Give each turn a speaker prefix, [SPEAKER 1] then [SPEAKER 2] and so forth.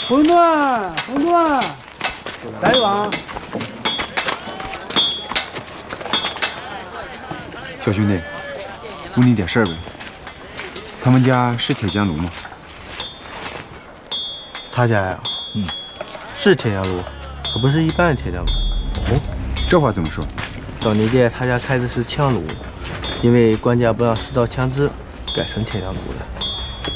[SPEAKER 1] 馄饨，馄饨，来一碗。
[SPEAKER 2] 小兄弟，问你点事儿呗。他们家是铁浆炉吗？
[SPEAKER 3] 他家呀，是铁浆炉，可不是一般的铁浆炉。
[SPEAKER 2] 哦，这话怎么说？
[SPEAKER 3] 早年间他家开的是枪炉，因为官家不让私造枪支，改成铁浆炉了。